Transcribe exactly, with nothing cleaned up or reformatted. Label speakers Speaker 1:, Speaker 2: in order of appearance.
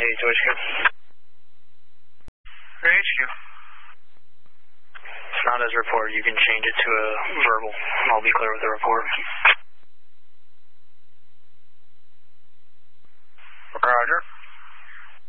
Speaker 1: Hey, to H Q.
Speaker 2: Hey, H Q.
Speaker 1: It's not as reported. You can change it to a verbal. I'll be clear with the report.
Speaker 2: Roger.